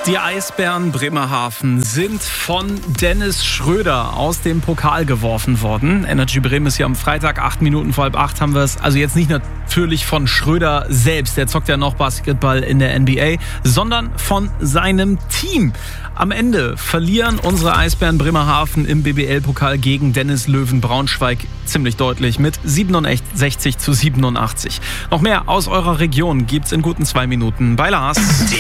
Die Eisbären Bremerhaven sind von Dennis Schröder aus dem Pokal geworfen worden. Energy Bremen ist hier am Freitag, 8 Minuten vor 7:30 haben wir es. Also jetzt nicht natürlich von Schröder selbst, der zockt ja noch Basketball in der NBA, sondern von seinem Team. Am Ende verlieren unsere Eisbären Bremerhaven im BBL-Pokal gegen Dennis Löwen Braunschweig ziemlich deutlich mit 67:87. Noch mehr aus eurer Region gibt's in guten 2 Minuten bei Lars.